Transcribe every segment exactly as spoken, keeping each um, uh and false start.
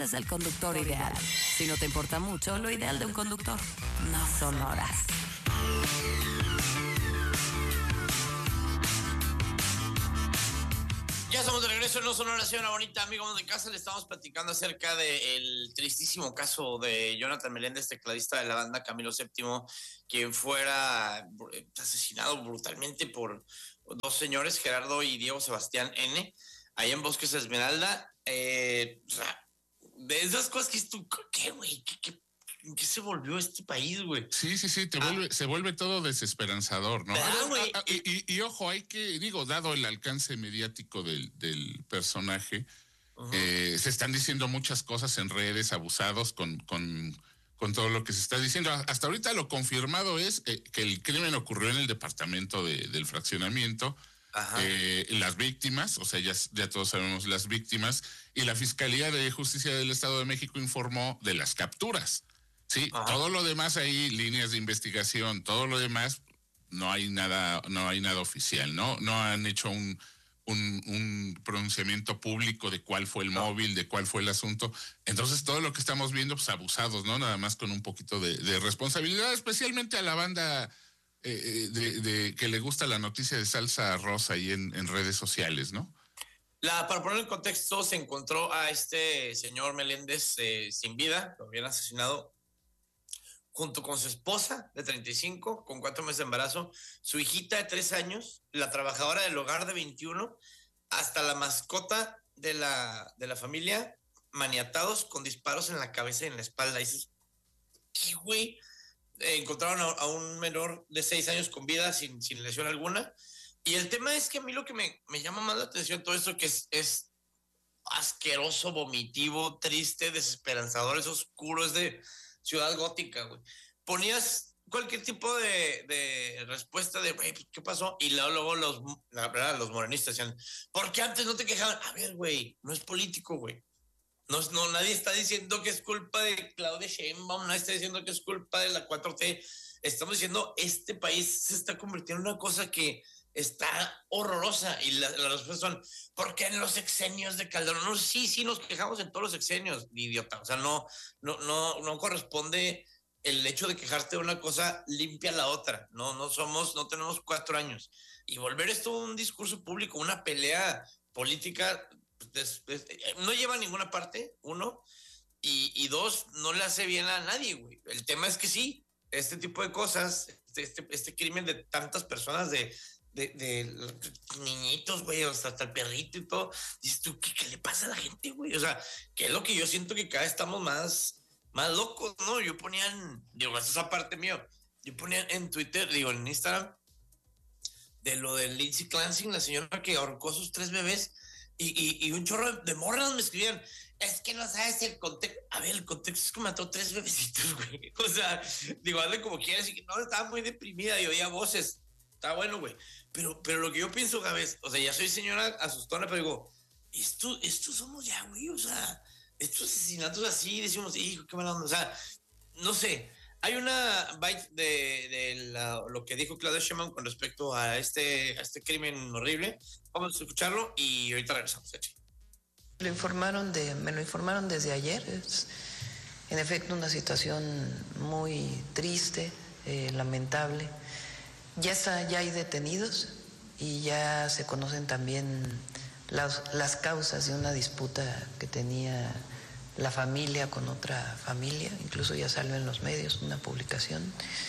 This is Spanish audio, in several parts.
es el conductor ideal. Si no te importa mucho, lo ideal de un conductor no son horas. Ya estamos de regreso, no son horas, una bonita amigo de casa. Le estamos platicando acerca del tristísimo caso de Jonathan Meléndez, tecladista de la banda Camilo séptimo, quien fuera asesinado brutalmente por dos señores, Gerardo y Diego Sebastián N., allá en Bosques Esmeralda. Eh, o sea, de esas cosas que es tú, ¿qué, güey? ¿Qué, qué, ¿En qué se volvió este país, güey? Sí, sí, sí, te ah. vuelve, se vuelve todo desesperanzador, ¿no? Ah, güey. Ah, y, y, y ojo, hay que, digo, dado el alcance mediático del, del personaje, uh-huh. eh, se están diciendo muchas cosas en redes, abusados con, con, con todo lo que se está diciendo. Hasta ahorita lo confirmado es eh, que el crimen ocurrió en el departamento de, del fraccionamiento. Eh, las víctimas, o sea, ya, ya todos sabemos las víctimas, y la Fiscalía de Justicia del Estado de México informó de las capturas. Sí, Ajá. todo lo demás ahí, líneas de investigación, todo lo demás, no hay nada, no hay nada oficial, ¿no? No han hecho un, un, un pronunciamiento público de cuál fue el no. móvil, de cuál fue el asunto. Entonces, todo lo que estamos viendo, pues abusados, ¿no? Nada más con un poquito de, de responsabilidad, especialmente a la banda eh, de, de que le gusta la noticia de salsa rosa ahí en, en redes sociales, ¿no? La, para poner en contexto, se encontró a este señor Meléndez eh, sin vida, lo habían asesinado, junto con su esposa de treinta y cinco, con cuatro meses de embarazo, su hijita de tres años, la trabajadora del hogar de veintiuno, hasta la mascota de la, de la familia, maniatados con disparos en la cabeza y en la espalda. Y dices, ¿qué güey? Eh, encontraron a, a un menor de seis años con vida, sin, sin lesión alguna. Y el tema es que a mí lo que me, me llama más la atención todo esto, que es, es asqueroso, vomitivo, triste, desesperanzador, es oscuro, es de Ciudad Gótica, güey. Ponías cualquier tipo de, de respuesta de, güey, ¿qué pasó? Y luego, luego los, la verdad, los morenistas decían, ¿por qué antes no te quejaban? A ver, güey, no es político, güey. No, no, nadie está diciendo que es culpa de Claudia Sheinbaum, nadie está diciendo que es culpa de la cuatro T. Estamos diciendo, este país se está convirtiendo en una cosa que está horrorosa. Y las la respuestas son, ¿por qué en los sexenios de Calderón? No, sí, sí, nos quejamos en todos los sexenios, idiota. O sea, no, no, no, no corresponde el hecho de quejarte de una cosa limpia a la otra. No, no somos, no tenemos cuatro años. Y volver esto un discurso público, una pelea política, des, des, no lleva a ninguna parte, uno, y, y dos, no le hace bien a nadie, güey. El tema es que sí, este tipo de cosas, este, este, este crimen de tantas personas, de De, de, de niñitos, güey, hasta, hasta el perrito y todo. Dices tú, ¿qué, ¿qué le pasa a la gente, güey? O sea, que es lo que yo siento que cada vez estamos más, más locos, ¿no? Yo ponía en, digo, esto es aparte mío, yo ponía en Twitter, digo, en Instagram, de lo de Lindsay Clancy, la señora que ahorcó a sus tres bebés, y, y, y un chorro de morras me escribían, es que no sabes el contexto. A ver, el contexto es que mató tres bebecitos, güey. O sea, digo, hazle como quieras, y que no, estaba muy deprimida y oía voces. Está bueno, güey. Pero, pero lo que yo pienso, Gabes, o sea, ya soy señora asustona, pero digo, esto, esto somos ya, güey, o sea, estos asesinatos así, decimos, hijo, qué mala onda, o sea, no sé. Hay una bite de, de la, lo que dijo Claudia Sheinbaum con respecto a este, a este crimen horrible. Vamos a escucharlo y ahorita regresamos. Echi. Lo informaron de, me lo informaron desde ayer. Es, en efecto, una situación muy triste, eh, lamentable. Ya está, ya hay detenidos y ya se conocen también las, las causas de una disputa que tenía la familia con otra familia, incluso ya salió en los medios una publicación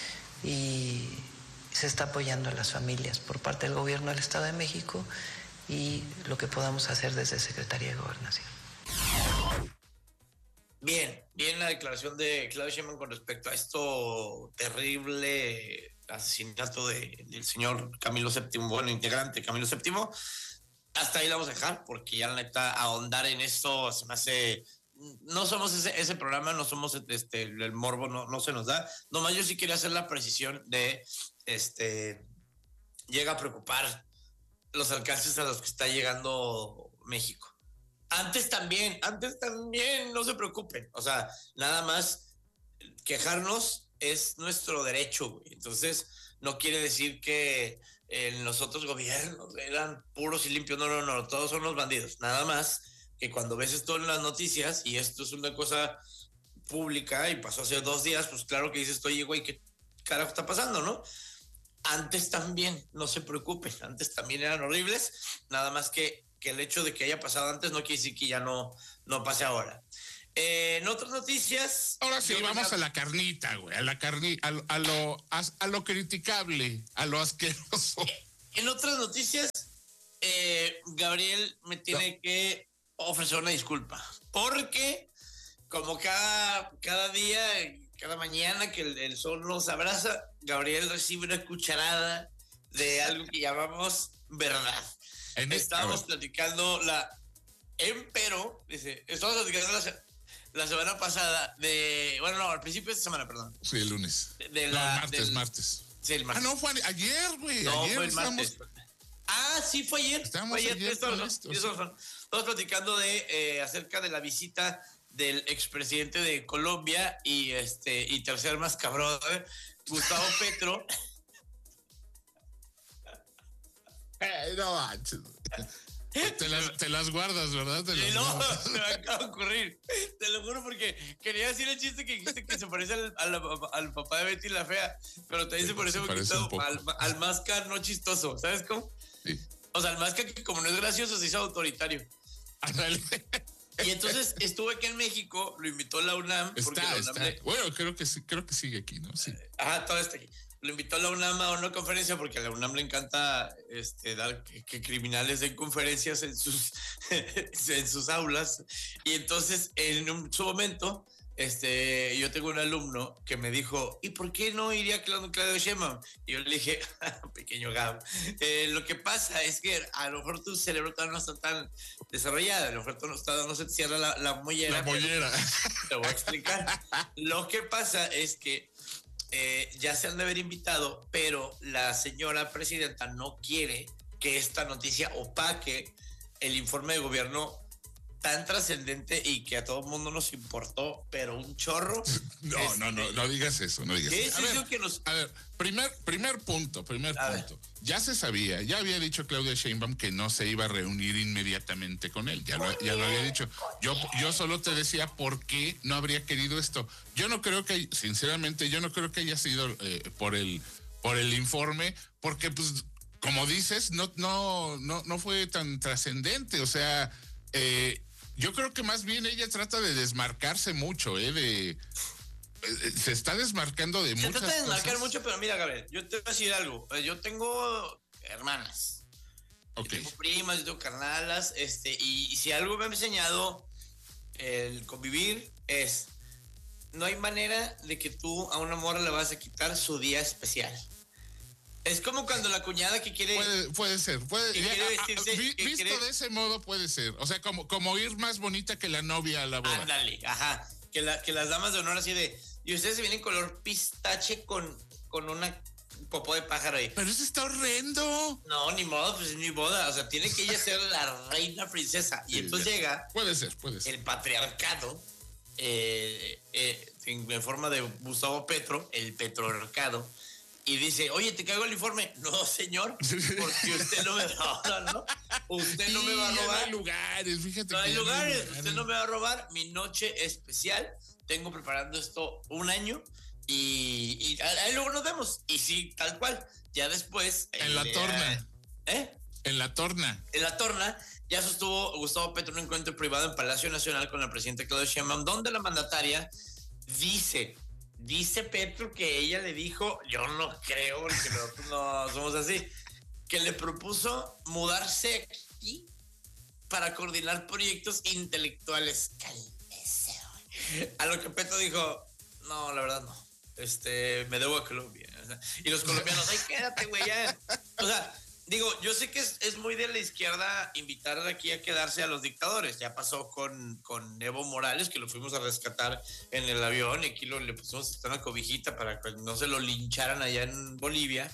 y se está apoyando a las familias por parte del gobierno del Estado de México y lo que podamos hacer desde Secretaría de Gobernación. Bien, bien la declaración de Claudia Sheinbaum con respecto a esto terrible asesinato de, del señor Camilo séptimo, bueno, integrante Camilo séptimo. Hasta ahí la vamos a dejar, porque ya la neta ahondar en esto se me hace, no somos ese, ese programa, no somos este, el morbo, no, no se nos da. Nomás yo sí quería hacer la precisión de, este, llega a preocupar los alcances a los que está llegando México. Antes también, antes también, no se preocupen. O sea, nada más quejarnos es nuestro derecho, güey. Entonces, no quiere decir que en los otros gobiernos eran puros y limpios. No, no, no, todos son los bandidos. Nada más que cuando ves esto en las noticias y esto es una cosa pública y pasó hace dos días, pues claro que dices, oye, güey, ¿qué carajo está pasando, no? Antes también, no se preocupen, antes también eran horribles, nada más que, que el hecho de que haya pasado antes no quiere decir que ya no, no pase ahora. Eh, en otras noticias... Ahora sí, vamos a la carnita, güey, a la carnita, a, a, lo, a, a lo criticable, a lo asqueroso. En otras noticias, eh, Gabriel me tiene no. que ofrecer una disculpa, porque como cada, cada día, cada mañana que el, el sol nos abraza, Gabriel recibe una cucharada de algo que llamamos verdad. En Estábamos platicando la... Empero, dice, estábamos platicando la, la semana pasada de... Bueno, no, al principio de esta semana, perdón. Sí, el lunes. De, de la, no, martes, del, martes. Sí, el martes. Ah, no, fue ayer, güey. No, ayer fue el estábamos... martes. Ah, sí, fue ayer. Estamos fue ayer, ayer son, esto, son. Estamos platicando de eh, acerca de la visita del expresidente de Colombia y este y tercer más cabrón, ¿eh? Gustavo Petro. Hey, no manches. Te las, te las guardas, ¿verdad? Te las no, guardas. me acaba de ocurrir. Te lo juro porque quería decir el chiste que dijiste que se parece al, al, al papá de Betty la Fea, pero también se parece, se parece un poquito al, al Masca no chistoso, ¿sabes cómo? Sí. O sea, el Masca que como no es gracioso se hizo autoritario. Y entonces estuve aquí en México, lo invitó la UNAM. Está, la está. UNAM le... Bueno, creo que sí, creo que sigue aquí, ¿no? Sí. Ajá, todo está aquí. Lo invitó a la UNAM a una conferencia porque a la UNAM le encanta este, dar que, que criminales den conferencias en sus, en sus aulas. Y entonces, en un, su momento, este, yo tengo un alumno que me dijo, ¿y por qué no iría con Claudio Sheinbaum? Y yo le dije, pequeño Gab, eh, lo que pasa es que a lo mejor tu cerebro todavía no está tan desarrollado, a lo mejor no, está, no se te cierra la, la mollera. La mollera. Te voy a explicar. Lo que pasa es que Eh, ya se han de haber invitado, pero la señora presidenta no quiere que esta noticia opaque el informe de gobierno tan trascendente y que a todo el mundo nos importó, pero un chorro. No, este, no, no, no digas eso, no digas eso. A ver, que nos... a ver, primer, primer punto, primer a punto. Ver. Ya se sabía, ya había dicho Claudia Sheinbaum que no se iba a reunir inmediatamente con él, ya lo, ya lo había dicho. Yo, yo solo te decía por qué no habría querido esto. Yo no creo que, sinceramente, yo no creo que haya sido eh, por el, por el informe, porque pues, como dices, no, no, no, no fue tan trascendente, o sea, eh, yo creo que más bien ella trata de desmarcarse mucho, ¿eh? De, eh, se está desmarcando de se muchas cosas. Se trata de desmarcar mucho, pero mira, Gabriel, yo te voy a decir algo. Yo tengo hermanas, okay. Yo tengo primas, yo tengo carnalas, este, y, y si algo me ha enseñado el convivir es, no hay manera de que tú a una morra le vas a quitar su día especial. Es como cuando la cuñada que quiere... Puede, puede ser. Puede, que quiere vestirse, vi, que visto quiere, de ese modo puede ser. O sea, como, como ir más bonita que la novia a la boda. Ándale, ajá. Que, la, que las damas de honor así de... Y ustedes se vienen color pistache con, con una popó de pájaro ahí. Pero eso está horrendo. No, ni modo, pues es mi boda. O sea, tiene que ella ser la reina princesa. Y sí, entonces ya. llega... Puede ser, puede ser. El patriarcado, eh, eh, en forma de Gustavo Petro, el petrorcado, y dice, oye, ¿te caigo el informe? No, señor, porque usted no me va a robar, ¿no? Usted no me va a robar. No hay lugares, fíjate. No hay lugares, lugares, usted no me va a robar mi noche especial. Tengo preparando esto un año y, y ahí luego nos vemos. Y sí, tal cual. Ya después... En el, la torna. ¿Eh? En la torna. En la torna ya sostuvo Gustavo Petro un encuentro privado en Palacio Nacional con la presidenta Claudia Sheinbaum, donde la mandataria dice... Dice Petro que ella le dijo, yo no creo porque nosotros no somos así, que le propuso mudarse aquí para coordinar proyectos intelectuales. Cálmese, güey. A lo que Petro dijo, no, la verdad no. Este, me debo a Colombia. Y los colombianos, ay, quédate, güey, ya. O sea, digo, yo sé que es, es muy de la izquierda invitar aquí a quedarse a los dictadores. Ya pasó con, con Evo Morales, que lo fuimos a rescatar en el avión y aquí lo, le pusimos hasta una cobijita para que no se lo lincharan allá en Bolivia.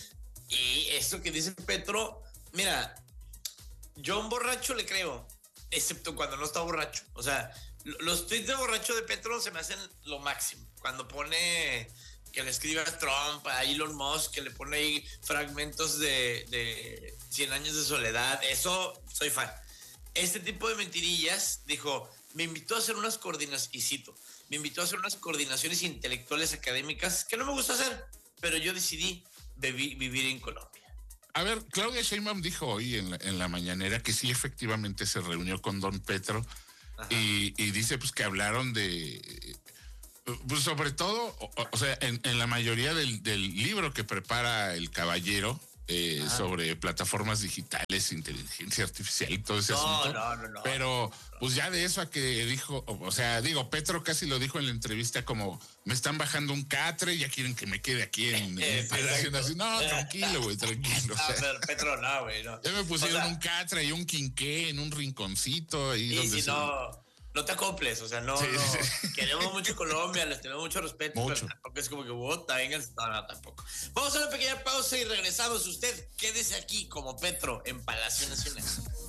Y eso que dice Petro, mira, yo a un borracho le creo, excepto cuando no está borracho. O sea, los tweets de borracho de Petro se me hacen lo máximo. Cuando pone... que le escribe a Trump, a Elon Musk, que le pone ahí fragmentos de, de cien años de soledad, eso soy fan. este tipo de mentirillas, dijo, me invitó a hacer unas coordinaciones, y cito, me invitó a hacer unas coordinaciones intelectuales académicas que no me gusta hacer, pero yo decidí bebi- vivir en Colombia. A ver, Claudia Sheinbaum dijo hoy en la, en la mañanera que sí efectivamente se reunió con don Petro y, y dice pues que hablaron de, pues sobre todo, o, o sea, en, en la mayoría del, del libro que prepara el caballero eh, sobre plataformas digitales, inteligencia artificial y todo ese no, asunto. No, no, no. Pero pues ya de eso a que dijo, o sea, digo, Petro casi lo dijo en la entrevista como, me están bajando un catre, ya quieren que me quede aquí en, en Palacio Nacional. No, tranquilo, güey, tranquilo. O sea, a ver, Petro, no, güey, no. Ya me pusieron o sea, un catre y un quinqué en un rinconcito ahí y donde si se... no, no te acoples, o sea, no, Sí, no. sí, sí. Queremos mucho Colombia, les tenemos mucho respeto, Mucho. pero tampoco es como que bota, vengan, no, no, tampoco. Vamos a una pequeña pausa y regresamos. Usted quédese aquí como Petro en Palacio Nacional.